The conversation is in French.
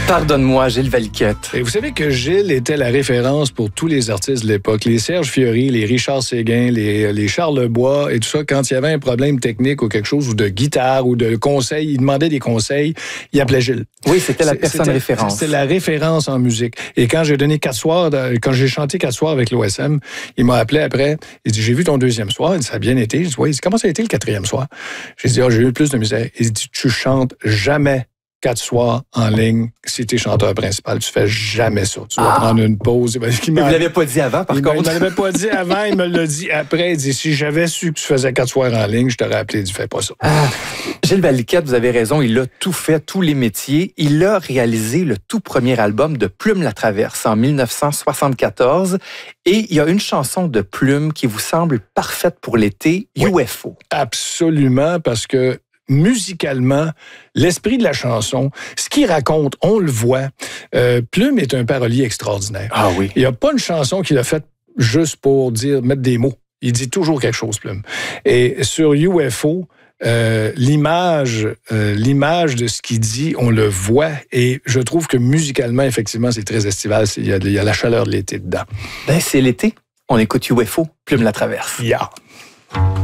Pardonne-moi, Gilles Valiquette. Et vous savez que Gilles était la référence pour tous les artistes de l'époque. Les Serge Fiori, les Richard Séguin, les Charles Lebois et tout ça. Quand il y avait un problème technique ou quelque chose, ou de guitare ou de conseils, il demandait des conseils, il appelait Gilles. Oui, c'était la personne référence. C'était la référence en musique. Et quand j'ai donné 4 soirs, quand j'ai chanté 4 soirs avec l'OSM, il m'a appelé après. Il dit, j'ai vu ton 2e soir. Il dit, ça a bien été. Je dis, oui. Il dit, comment ça a été le 4e soir? J'ai dit, j'ai eu plus de misère. Il dit, tu chantes jamais 4 soirs en ligne, si tu es chanteur principal, tu fais jamais ça. Tu vas prendre une pause. Mais vous ne l'avez pas dit avant, par contre. Il ne me l'avait pas dit avant, il me l'a dit après. Il dit, si j'avais su que tu faisais 4 soirs en ligne, je t'aurais appelé, il dit, fais pas ça. Gilles Valiquette, vous avez raison, il a tout fait, tous les métiers. Il a réalisé le tout premier album de Plume la Traverse en 1974. Et il y a une chanson de Plume qui vous semble parfaite pour l'été, oui, UFO. Absolument, parce que musicalement, l'esprit de la chanson, ce qu'il raconte, on le voit. Plume est un parolier extraordinaire. Ah oui. Il n'y a pas une chanson qu'il a faite juste pour mettre des mots. Il dit toujours quelque chose, Plume. Et sur UFO, l'image de ce qu'il dit, on le voit. Et je trouve que musicalement, effectivement, c'est très estival. Il y a la chaleur de l'été dedans. Ben, c'est l'été. On écoute UFO, Plume la Traverse. Yeah.